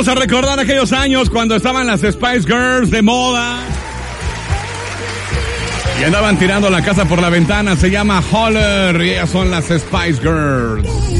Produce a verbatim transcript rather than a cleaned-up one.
Vamos a recordar aquellos años cuando estaban las Spice Girls de moda y andaban tirando la casa por la ventana. Se llama Holler y ellas son las Spice Girls.